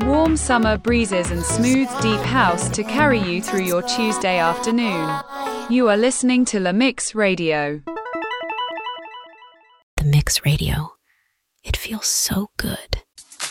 Warm summer breezes and smooth deep house to carry you through your Tuesday afternoon. You are listening to La Mix Radio. The Mix Radio. It feels so good.